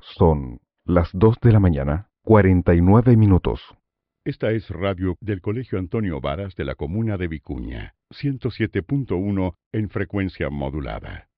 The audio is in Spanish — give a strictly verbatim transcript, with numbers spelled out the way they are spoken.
Son las dos de la mañana, cuarenta y nueve minutos. Esta es radio del Colegio Antonio Varas de la comuna de Vicuña, ciento siete punto uno en frecuencia modulada.